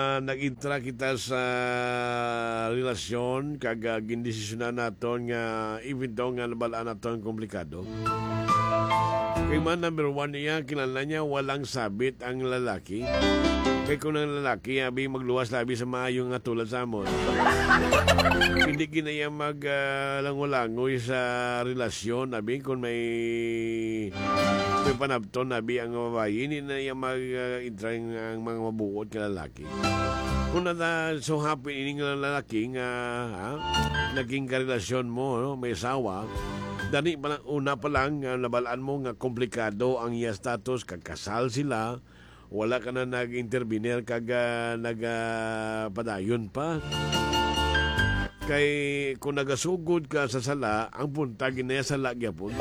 nag-intra kita sa relasyon kag gindesisyonan naton nga even though nga nabalaan naton komplikado. Kay man number one niya, kilala niya walang sabit ang lalaki. Kay kung ang lalaki, abi magluwas labi sa maayong nga tulad sa amon. Hindi ginaya langolangoy sa relasyon, abi kung may panabton, abi ang babae, hindi na niya mag-intra ang mga mabuot ka lalaki. Kung so happy ini nga lalaki nga naging karelasyon mo, no? May asawa, dani pa lang, una pa lang nabalaan mo nga komplikado ang iya status, kakasal sila, wala ka na nag-intervenir kag nagpadayon pa. Kay kung nagasugod ka sa sala, ang punta ginaya sala gyapon.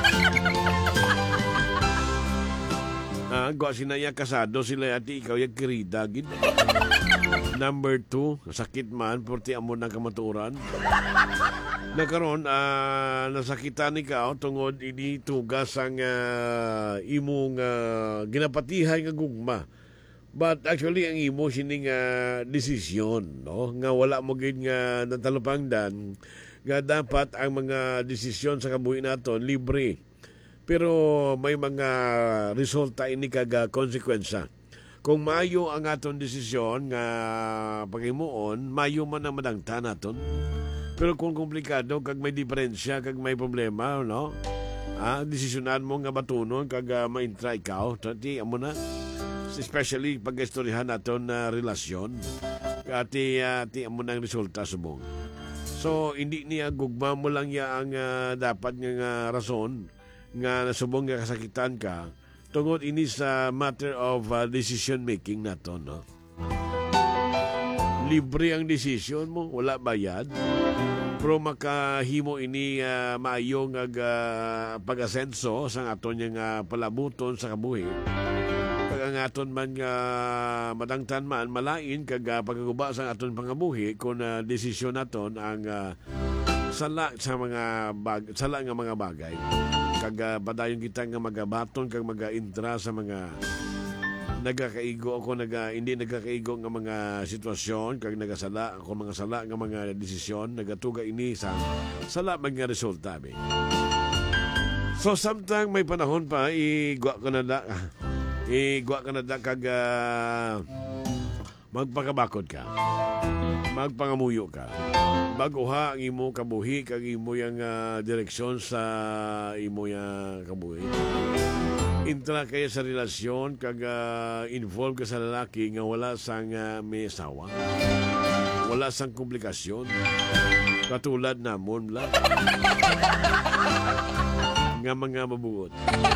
Gwa sinaya kasado sila ati ikaw yung kirida gid. Number 2, sakit man porti amo ng kamaturan. Nakaroon, nasakitan ikaw tungod ini tugas ang imong ginapatihay nga gugma. But actually, ang imo sining desisyon, no? Nga wala mo gid nga natalupangdan, nga dapat ang mga desisyon sa kabuhi naton libre. Pero may mga resulta ini kag konsekwensya. Kung mayo ang aton desisyon nga paghimuon, mayo man ang madangtan naton. Pero kung komplikado, kag may diferensya, kag may problema, no? Desisyonan mo nga batunon, kag ma-intra ikaw, tati, amo na. Especially pag-istoryahan naton na relasyon, ati amo na ang resulta subong. So, hindi niya gugma mo lang ya ang dapat nga rason, nga nasubong nga kasakitan ka, tungod ini sa matter of decision making naton, no? Libre ang desisyon mo, wala bayad. Pero makahimo ini maayong pag-asenso sa aton nga palabuton sa kabuhi. Pag ang aton man nga madangtan man, malain kag pagaguba sa aton pangabuhi kung desisyon naton ang sala sa sala nga mga bagay. Kag padayon kita nga magabaton kag maga-intra sa mga nagakaigo ako hindi nagakaigo nga mga sitwasyon kag nagasala ako mga sala nga mga desisyon nagatuga ini sa sala mga resulta be. So samtang may panahon pa igwa ka na da kag magpakabakod ka, magpangamuyo ka, baguha ang imo kabuhi kag imo yang direksyon sa imo yang kabuhi. Intra kayo sa relasyon kag involve ka sa lalaki nga wala sang may asawa, wala sang komplikasyon katulad namon lang nga mga mabuot.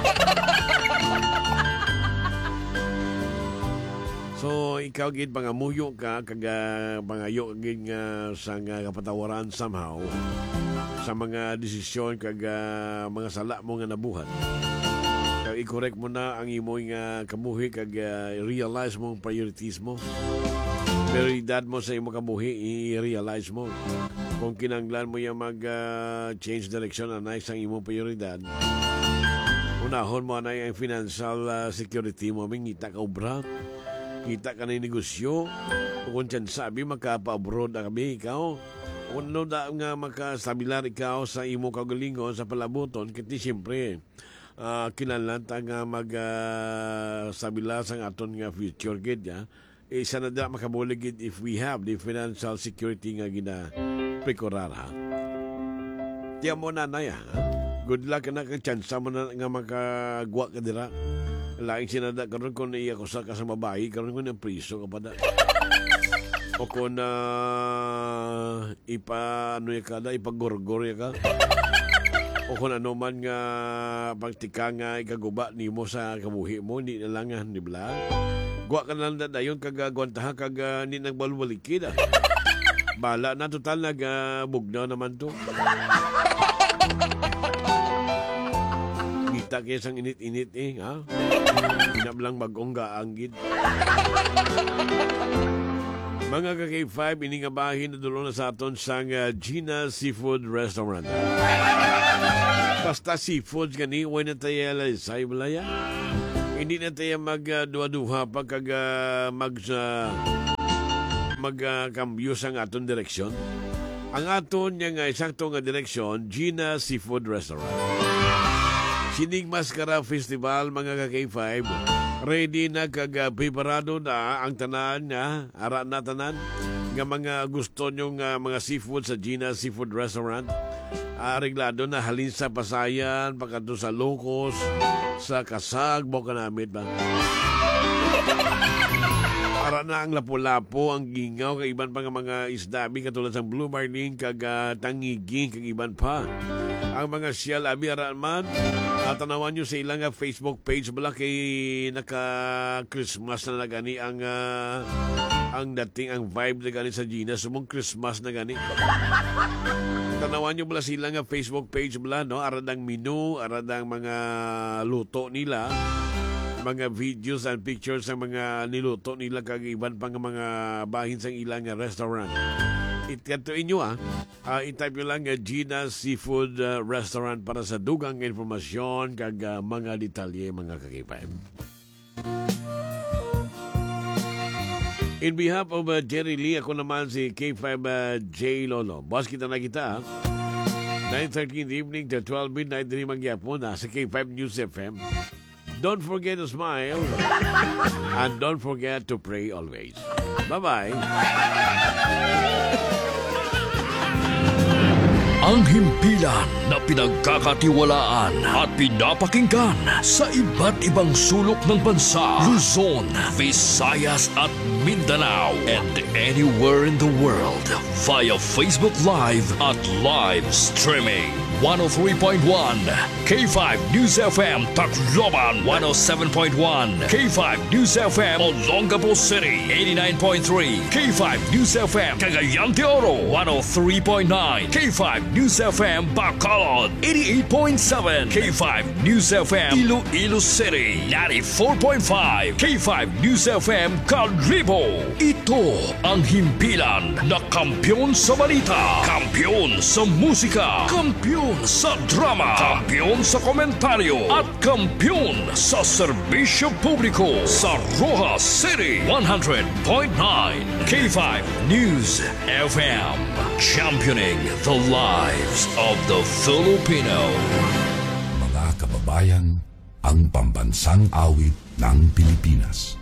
So ikaw gid pangamuyo ka kag pangayo gid nga sang kapatawaran somehow sa mga desisyon kag mga sala mo nga nabuhat. I-correct mo na ang imong kabuhi kag realize mo ang priorities mo. Prioridad mo sa imong kabuhi, i-realize mo. Kung kinanglan mo yung mag-change direction anay sa imong prioridad, unahon mo anay ang financial security mo, mingita ka obra, kita ka na yung negosyo, kung tiyan sabi, makapa-abroad na kami ikaw, kung ano da nga makastabilar ikaw sa imong kagalingon sa palabuton, kiti siyempre, kinahanglan ta nga sabila sang aton nga future gid isa na da makabulig gid if we have the financial security nga prekurara. Tiyan mo na good luck na kang chance mo na nga makagwa ka dira. Laing sinada karon kung iyakusa ka sa babae karon kung priso ka pa da. O kung ipagorgor ka. O kung ano man nga pagtika nga ikaguba ni mo sa kabuhi mo, hindi na lang nga, di ba? Guwa ka na lang dayon kagagwantaha kag hindi nagbalwalikid. Bala na total nagbugnaw naman to. Kita kayo sang init-init ha? Hinablang bagong gaanggid. Mga ka-K5, ini nga bahin na dulo na sa aton sang Gina Seafood Restaurant. Basta seafood gani, huwag na tayo sa ibalaya. Hindi na tayo mag-duha-duha pagkag magkambyo sa aton direksyon. Ang aton nga eksakto nga direksyon, Gina Seafood Restaurant. Sining Mascara Festival, mga ka-K5. Ready na preparado na ang tanan nga, ara na tanan, nga mga gusto nyo nga mga seafood sa Gina Seafood Restaurant. Reglado na halin sa Pasayan, pagkado sa Locos, sa Kasag, Boca Namit ba? Para na ang lapu-lapo, ang gingaw, kag iban pa nga mga isdabi, katulad sa blue marlin, kag tangiging, kag iban pa. Ang mga siyal, abi araman, tanawan nyo sa ilang Facebook page, bala kay naka-Christmas na gani ang dating, ang vibe na gani sa Gina, sumong Christmas na gani. Tanawan nyo bala silang Facebook page bala, no? Aradang menu, aradang mga luto nila, mga videos and pictures ng mga niluto nila kag iban pang mga bahin sa ilang restaurant. Itkanto inyo i-type nyo lang Gina Seafood Restaurant para sa dugang informasyon kag mga detalye, mga kakipay. In behalf of Jerry Lee, ako naman si K5 J. Lolo. Boss, kita na kita. 9:30 in the evening to 12 midnight din magyapon sa K5 News FM. Don't forget to smile and don't forget to pray always. Bye-bye. Ang himpilan na pinagkakatiwalaan at pinapakinggan sa iba't ibang sulok ng bansa, Luzon, Visayas at Mindanao, and anywhere in the world via Facebook Live at live streaming. 103.1 K5 News FM Tacloban, 107.1 K5 News FM Olongapo City, 89.3 K5 News FM Cagayan de Oro, 103.9 K5 News FM Bacolod, 88.7 K5 News FM Iloilo City, 94.5 K5 News FM Calibo. Ito ang himpilan na kampiyon sa balita, kampiyon sa musika, kampiyon sa drama, kampiyon sa komentaryo, at kampiyon sa serbisyo publiko sa Rojas City. 100.9 K5 News FM, championing the lives of the Filipino. Mga kababayan, ang pambansang awit ng Pilipinas.